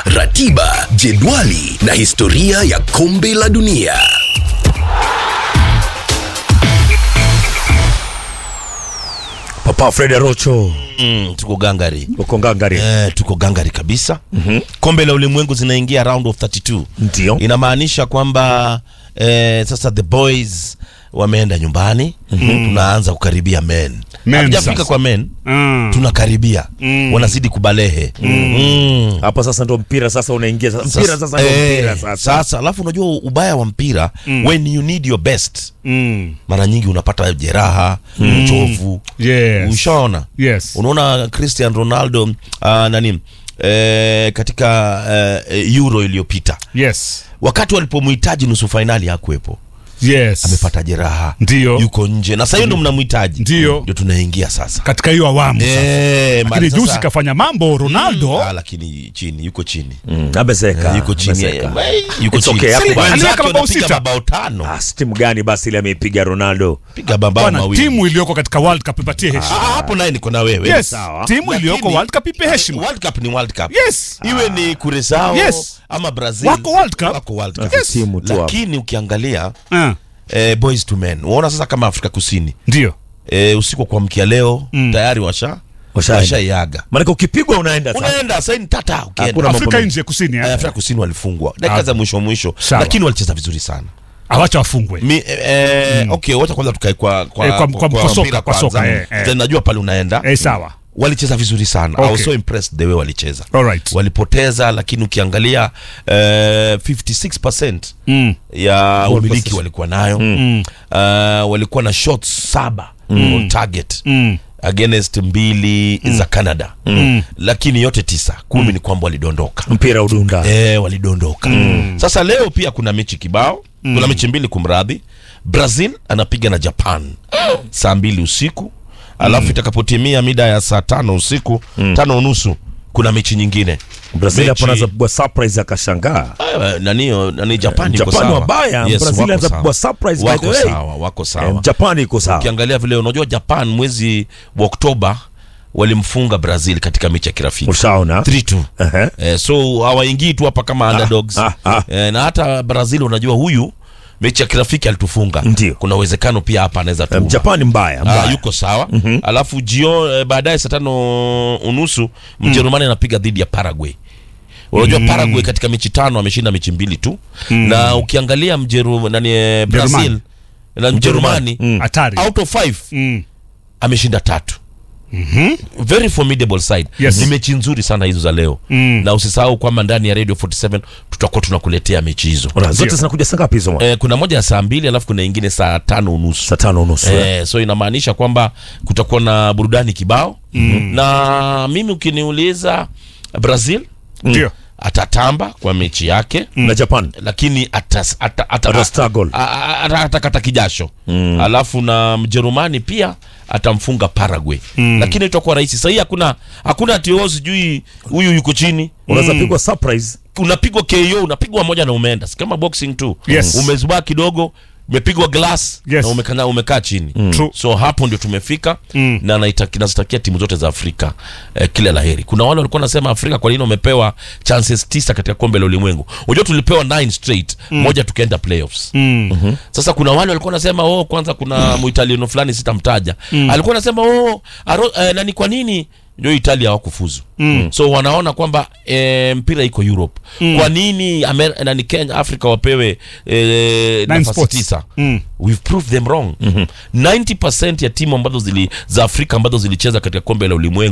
ratiba, jedwali na historia ya kombe la dunia. Papa Fred Rocho. Tuko gangari. Uko gangari. Tuko gangari kabisa. Kombe la ulimwengu zinaingia round of 32. Ndio. Inamaanisha kwamba sasa the boys wameenda nyumbani. Tunaanza kukaribia men. Hatujafika kwa men. Tunakaribia. Wanazidi kubalehe. Hapa sasa ndo mpira sasa unaingia sasa. Mpira sasa ndo mpira sasa. Sasa alafu unajua ubaya wa mpira when you need your best. Mara nyingi unapata jeraha, uchovu. Yes. Ushaona? Yes. Unaona Cristiano Ronaldo katika Euro iliyopita. Yes. Wakati walipomhitaji nusu finali hakuepo. Yes. Amepata jeraha. Ndio. Yuko nje. Na sasa ndio mnamhitaji. Ndio tunaingia sasa. Katika hiyo awamu sasa. Lakini juzi kafanya mambo Ronaldo. Lakini chini, yuko chini. Abezeka. Yuko chini. Yuko chini. Okay, aliweka mabao 5. Timu gani basi ile ameipiga Ronaldo? Piga mabao mawili. Timu iliyoko katika World Cup ipatie heshima. Hapo naye niko na wewe. Yes. Timu iliyoko World Cup ipe heshima. World Cup ni World Cup. Yes. Iwe ni Curacao ama Brazil. Wako World Cup. Wako World Cup. Yes. Timu tu. Lakini ukiangalia boys to men. Unaona sasa kama Afrika Kusini. Ndio. Usiku kwa mkia leo tayari washaiaga. Maana ukipigwa unaenda sasa. Unaenda sasa ni tata ukienda. Afrika nje kusini. Afrika Kusini walifungwa. Dakika za mwisho. Lakini walicheza vizuri sana. Awacha wafungwe. Okay, wacha kwanza tukae kwa soka. Najua pale unaenda. Sawa. Walicheza vizuri sana. I was so impressed the way walicheza. Alright. Walipoteza lakini ukiangalia 56% ya umiliki walikuwa nayo. Walikuwa na shots 7 on target. Against 2 za Canada. Lakini yote 9, 10 ni kwamba walidondoka. Mpira udunda. Walidondoka. Sasa leo pia kuna mechi kibao. Kuna mechi 2 kumradhi. Brazil anapiga na Japan saa 2 usiku. Alafu itakapotimia mida ya saa 5 usiku, 5:30 kuna mechi nyingine. Brazil hapo anaanza kubwa surprise akashangaa. Nani Japan iko sawa. Japan wabaya. Brazil anaanza kubwa surprise by the way. Wako sawa. Japan iko sawa. Ukiangalia vile unajua Japan mwezi wa Oktoba walimfunga Brazil katika mechi ya kirafiki. Ushaona? 3-2. So hawaingii tu hapa kama underdogs. Na hata Brazil unajua huyu mechi ya kirafiki alitufunga. Kuna uwezekano pia hapa anaweza tu. Japan mbaya. Yuko sawa. Alafu baadaye saa 5:30 Mjerumani anapiga dhidi ya Paraguay. Unajua Paraguay katika mechi 5 ameshinda mechi 2 tu. Na ukiangalia Brazil na Mjerumani out of 5 ameshinda 3. Very formidable side. Ni mechi nzuri sana hizo za leo. Na usisahau kwamba ndani ya Radio 47 tutakuwa tunakuletea mechi hizo. Zote zinakuja saa ngapi hizo? Kuna moja saa 2 alafu kuna nyingine saa 5:30. Saa 5:30. So inamaanisha kwamba kutakuwa na burudani kibao. Na mimi ukiniuliza Brazil ndio atatamba kwa mechi yake na Japan, lakini atakata kijasho. Alafu na Mjerumani pia atamfunga Paraguay. Lakini itakuwa rahisi. Sasa hakuna ati sijui huyu yuko chini. Unaweza pigwa surprise. Unapigwa KO, unapigwa moja na umeenda. Kama boxing tu. Umezubaa kidogo, umepigwa glass na umekaa chini. So hapo ndio tumefika. Na nazitakia timu zote za Afrika kila laheri. Kuna wale walikuwa nasema Afrika kwa nini wamepewa chances 9 katika kombe la ulimwengu. Unajua tulipewa 9 straight, moja tukaenda playoffs. Sasa kuna wale walikuwa nasema kwanza kuna Muitaliano fulani sitamtaja. Alikuwa nasema nani kwa nini ndio Italia hawakufuzu. So wanaona kwamba mpira iko Europe. Kwa nini Kenya Afrika wapewe nafasi 9? We've proved them wrong. 90% ya timu ambazo za Afrika ambazo zilicheza katika kombe la ulimwengu